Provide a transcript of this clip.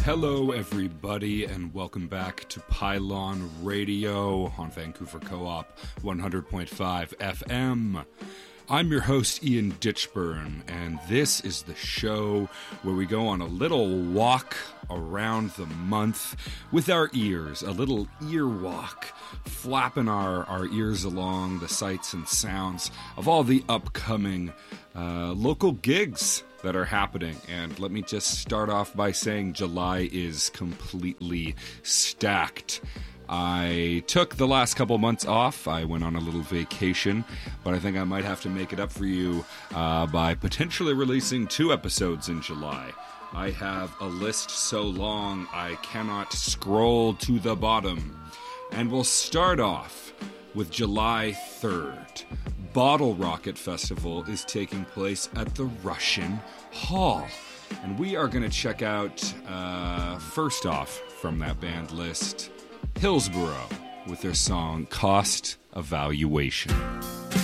Hello, everybody, and welcome back to Pylon Radio on Vancouver Co-op 100.5 FM. I'm your host, Ian Ditchburn, and this is the show where we go on a little walk around the month with our ears, a little ear walk, flapping our ears along the sights and sounds of all the upcoming local gigs that are happening. And let me just start off by saying July is completely stacked. I took the last couple months off. I went on a little vacation, but I think I might have to make it up for you by potentially releasing 2 episodes in July. I have a list so long I cannot scroll to the bottom. And we'll start off with July 3rd. Bottle Rocket Festival is taking place at the Russian Hall. And we are going to check out, first off from that band list, Hillsborough with their song Cost Evaluation.